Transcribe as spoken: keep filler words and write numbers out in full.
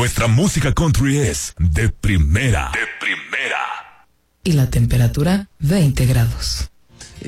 nuestra música country es de primera. De primera. Y la temperatura, veinte grados.